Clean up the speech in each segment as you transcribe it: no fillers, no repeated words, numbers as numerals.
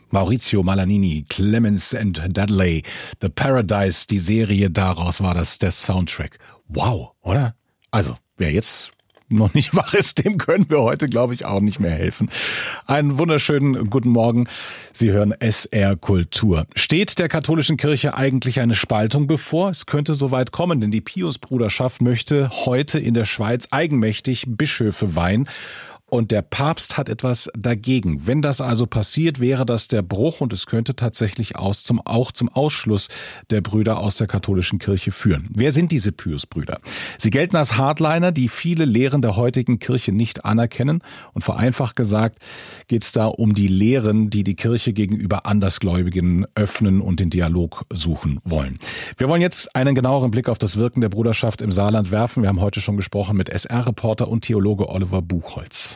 Maurizio Malanini, Clemens and Dudley, The Paradise, die Serie, daraus war das der Soundtrack. Wow, oder? Also, wer jetzt noch nicht wach ist, dem können wir heute, glaube ich, auch nicht mehr helfen. Einen wunderschönen guten Morgen. Sie hören SR Kultur. Steht der katholischen Kirche eigentlich eine Spaltung bevor? Es könnte soweit kommen, denn die Piusbruderschaft möchte heute in der Schweiz eigenmächtig Bischöfe weihen. Und der Papst hat etwas dagegen. Wenn das also passiert, wäre das der Bruch und es könnte tatsächlich auch zum Ausschluss der Brüder aus der katholischen Kirche führen. Wer sind diese Piusbrüder? Sie gelten als Hardliner, die viele Lehren der heutigen Kirche nicht anerkennen. Und vereinfacht gesagt geht es da um die Lehren, die die Kirche gegenüber Andersgläubigen öffnen und den Dialog suchen wollen. Wir wollen jetzt einen genaueren Blick auf das Wirken der Bruderschaft im Saarland werfen. Wir haben heute schon gesprochen mit SR-Reporter und Theologe Oliver Buchholz.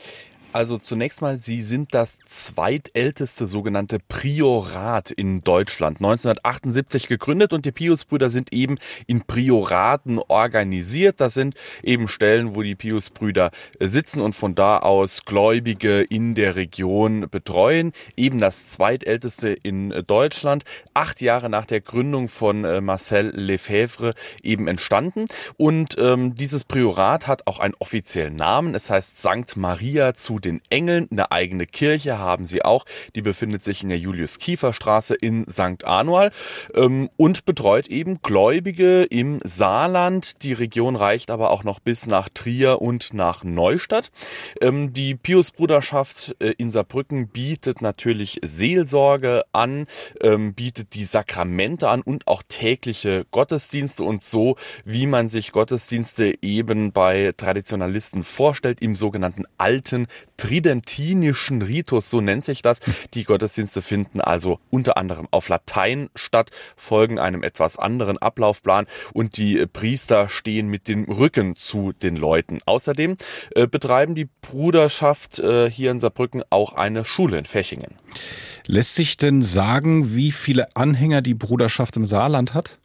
Also zunächst mal, sie sind das zweitälteste sogenannte Priorat in Deutschland. 1978 gegründet und die Piusbrüder sind eben in Prioraten organisiert. Das sind eben Stellen, wo die Piusbrüder sitzen und von da aus Gläubige in der Region betreuen. Eben das zweitälteste in Deutschland. 8 Jahre nach der Gründung von Marcel Lefebvre eben entstanden. Und dieses Priorat hat auch einen offiziellen Namen. Es heißt Sankt Maria zu den Engeln. Eine eigene Kirche haben sie auch. Die befindet sich in der Julius-Kiefer-Straße in St. Anual und betreut eben Gläubige im Saarland. Die Region reicht aber auch noch bis nach Trier und nach Neustadt. Die Piusbruderschaft in Saarbrücken bietet natürlich Seelsorge an, bietet die Sakramente an und auch tägliche Gottesdienste und so, wie man sich Gottesdienste eben bei Traditionalisten vorstellt, im sogenannten alten tridentinischen Ritus, so nennt sich das. Die Gottesdienste finden also unter anderem auf Latein statt, folgen einem etwas anderen Ablaufplan und die Priester stehen mit dem Rücken zu den Leuten. Außerdem betreiben die Bruderschaft hier in Saarbrücken auch eine Schule in Fechingen. Lässt sich denn sagen, wie viele Anhänger die Bruderschaft im Saarland hat?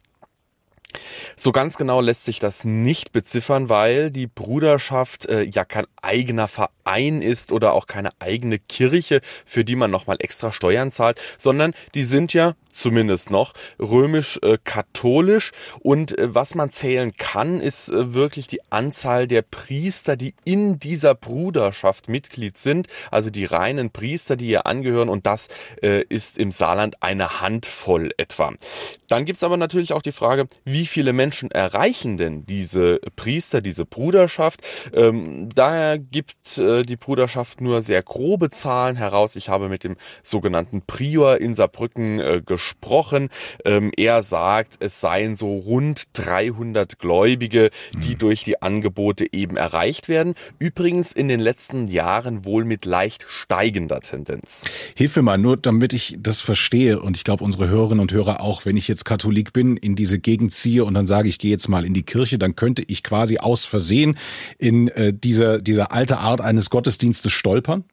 So ganz genau lässt sich das nicht beziffern, weil die Bruderschaft ja kein eigener Verein ist oder auch keine eigene Kirche, für die man nochmal extra Steuern zahlt, sondern die sind ja zumindest noch römisch-katholisch und was man zählen kann, ist wirklich die Anzahl der Priester, die in dieser Bruderschaft Mitglied sind, also die reinen Priester, die ihr angehören und das ist im Saarland eine Handvoll etwa. Dann gibt's aber natürlich auch die Frage, wie viele Menschen erreichen denn diese Priester, diese Bruderschaft? Daher gibt die Bruderschaft nur sehr grobe Zahlen heraus. Ich habe mit dem sogenannten Prior in Saarbrücken gesprochen. Er sagt, es seien so rund 300 Gläubige, die durch die Angebote eben erreicht werden. Übrigens in den letzten Jahren wohl mit leicht steigender Tendenz. Hilf mir mal, nur damit ich das verstehe und ich glaube unsere Hörerinnen und Hörer auch, wenn ich jetzt Katholik bin, in diese Gegend ziehe und dann sage ich gehe jetzt mal in die Kirche, dann könnte ich quasi aus Versehen in diese alte Art eines Gottesdienstes stolpern?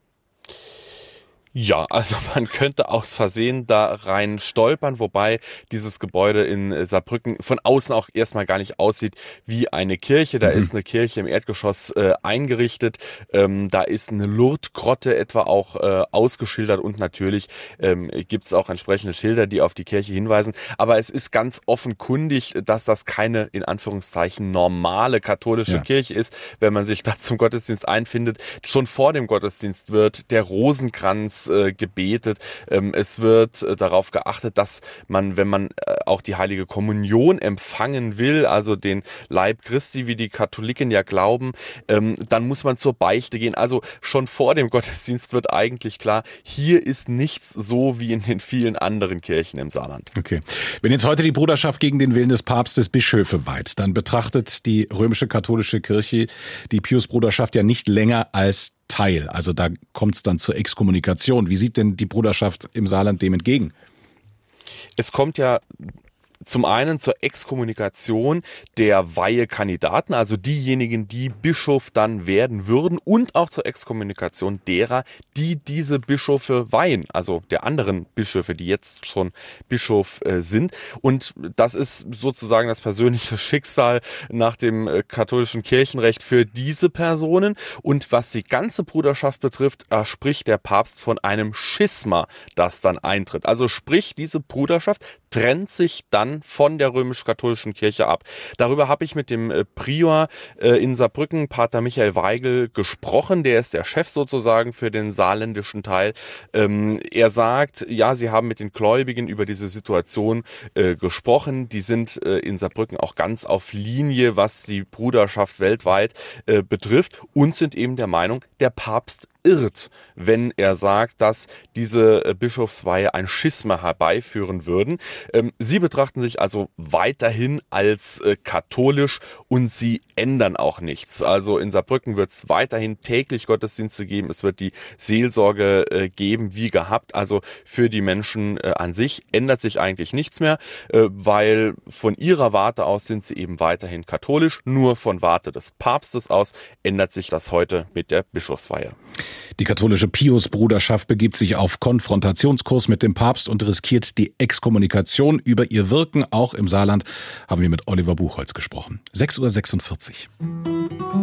Ja, also man könnte aus Versehen da rein stolpern, wobei dieses Gebäude in Saarbrücken von außen auch erstmal gar nicht aussieht wie eine Kirche. Da ist eine Kirche im Erdgeschoss eingerichtet, da ist eine Lourdesgrotte etwa auch ausgeschildert und natürlich gibt's auch entsprechende Schilder, die auf die Kirche hinweisen. Aber es ist ganz offenkundig, dass das keine, in Anführungszeichen, normale katholische Kirche ist, wenn man sich da zum Gottesdienst einfindet. Schon vor dem Gottesdienst wird der Rosenkranz gebetet. Es wird darauf geachtet, dass man, wenn man auch die heilige Kommunion empfangen will, also den Leib Christi, wie die Katholiken ja glauben, dann muss man zur Beichte gehen. Also schon vor dem Gottesdienst wird eigentlich klar, hier ist nichts so wie in den vielen anderen Kirchen im Saarland. Okay. Wenn jetzt heute die Bruderschaft gegen den Willen des Papstes Bischöfe weiht, dann betrachtet die römische katholische Kirche die Piusbruderschaft ja nicht länger als Teil. Also da kommt es dann zur Exkommunikation. Wie sieht denn die Bruderschaft im Saarland dem entgegen? Es kommt ja Zum einen zur Exkommunikation der Weihekandidaten, also diejenigen, die Bischof dann werden würden, und auch zur Exkommunikation derer, die diese Bischöfe weihen, also der anderen Bischöfe, die jetzt schon Bischof sind. Und das ist sozusagen das persönliche Schicksal nach dem katholischen Kirchenrecht für diese Personen. Und was die ganze Bruderschaft betrifft, spricht der Papst von einem Schisma, das dann eintritt. Also sprich, diese Bruderschaft trennt sich dann von der römisch-katholischen Kirche ab. Darüber habe ich mit dem Prior in Saarbrücken, Pater Michael Weigel, gesprochen. Der ist der Chef sozusagen für den saarländischen Teil. Er sagt, ja, sie haben mit den Gläubigen über diese Situation gesprochen. Die sind in Saarbrücken auch ganz auf Linie, was die Bruderschaft weltweit betrifft, und sind eben der Meinung, der Papst irrt, wenn er sagt, dass diese Bischofsweihe ein Schisma herbeiführen würden. Sie betrachten sich also weiterhin als katholisch und sie ändern auch nichts. Also in Saarbrücken wird es weiterhin täglich Gottesdienste geben. Es wird die Seelsorge geben, wie gehabt. Also für die Menschen an sich ändert sich eigentlich nichts mehr, weil von ihrer Warte aus sind sie eben weiterhin katholisch. Nur von Warte des Papstes aus ändert sich das heute mit der Bischofsweihe. Die katholische Pius-Bruderschaft begibt sich auf Konfrontationskurs mit dem Papst und riskiert die Exkommunikation. Über ihr Wirken auch im Saarland haben wir mit Oliver Buchholz gesprochen. 6:46 Uhr.